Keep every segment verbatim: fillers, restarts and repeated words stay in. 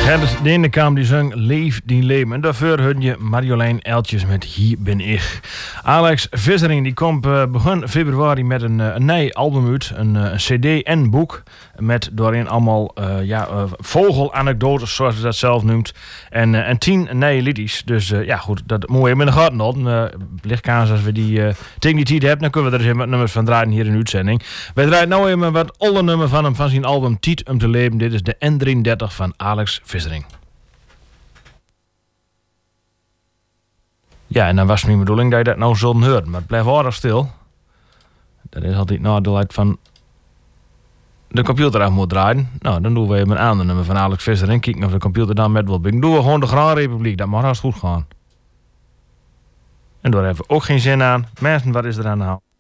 Gerrit Denenkamp die zong Leef die leven. En daarvoor hoorde je Marjolein Eltjes met Hier ben ik. Alex Vissering die komt uh, begin februari met een, uh, een nieuw album uit. Een, uh, een cd en boek. Met daarin allemaal uh, ja, uh, vogelanekdotes zoals ze dat zelf noemt. En, uh, en tien nieuwe liedjes. Dus uh, ja goed, dat moet je in de gaten houden. Uh, Licht kans als we die uh, tegen die tijd hebben. Dan kunnen we er eens even wat nummers van draaien hier in de uitzending. Wij draaien nou even wat oude nummer van hem van zijn album Tiet om te leven. Dit is de N drieëndertig van Alex Vissering. Ja, en dan was mijn bedoeling dat je dat nou zult horen. Maar het blijft aardig stil. Dat is altijd nadeel van de computer af moet draaien. Nou, dan doen we even een ander nummer van Alex Vissering. Kijken of de computer dan met wil. Dan doen we gewoon de Grand Republiek. Dat mag haast goed gaan. En daar hebben we ook geen zin aan. Mensen, wat is er aan de hand?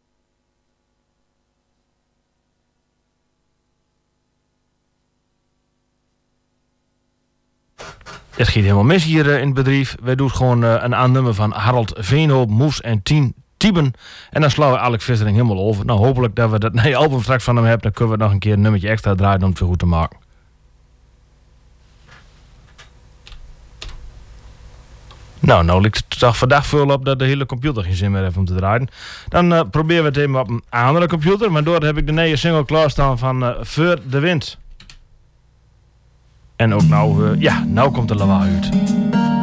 Het gaat helemaal mis hier uh, in het bedrijf. Wij doen gewoon uh, een ander nummer van Harold Veenhoop, Moes en Tien Tieben. En dan slaan we Alex Vissering helemaal over. Nou, hopelijk dat we dat nee, album straks van hem hebben. Dan kunnen we nog een keer een nummertje extra draaien om het weer goed te maken. Nou, nou lijkt het toch vandaag veel op dat de hele computer geen zin meer heeft om te draaien. Dan uh, proberen we het even op een andere computer. Maar door heb ik de nieuwe single klaarstaan van uh, Voor de Wind. En ook nou, uh, ja, nou komt de lawaai uit.